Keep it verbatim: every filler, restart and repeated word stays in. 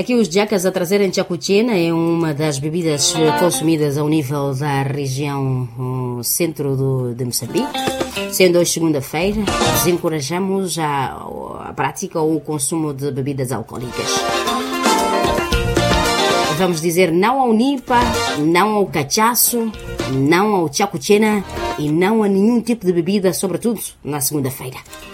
Aqui os jacas a trazerem chacuchena é uma das bebidas consumidas ao nível da região um, centro do, de Moçambique. Sendo hoje segunda-feira, desencorajamos a, a prática ou o consumo de bebidas alcoólicas. Vamos dizer não ao nipa, não ao cachaço, não ao chacuchena e não a nenhum tipo de bebida, sobretudo na segunda-feira.